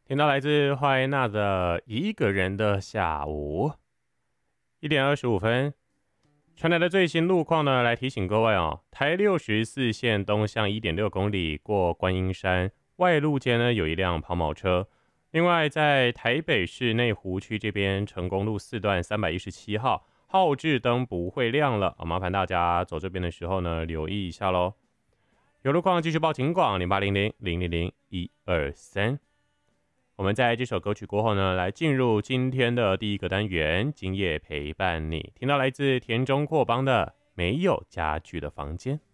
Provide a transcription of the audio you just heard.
听到来自怀纳的一个人的下午1点25分，传来的最新路况呢，来提醒各位哦，台64线东向1.6公里过观音山外路间呢有一辆跑马车。另外，在台北市内湖区这边成功路4段317号号志灯不会亮了，麻烦大家走这边的时候呢留意一下咯。有路况继续报警广0800000123。我们在这首歌曲过后呢，来进入今天的第一个单元，今夜陪伴你。听到来自田中阔邦的《没有家具的房间》。